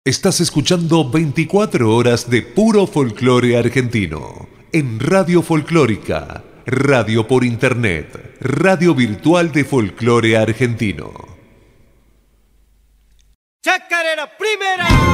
Estás escuchando 24 horas de puro folclore argentino en Radio Folclórica, radio por internet, radio virtual de folclore argentino. Chacarera primera.